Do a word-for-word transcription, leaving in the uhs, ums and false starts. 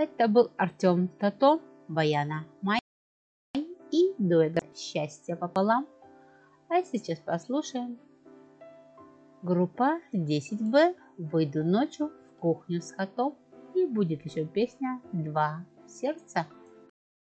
Это был Артем Тото, Баяна Май и дуэт «Счастье пополам». А сейчас послушаем группа десять бэ «Выйду ночью в кухню с котом». И будет еще песня «Два сердца».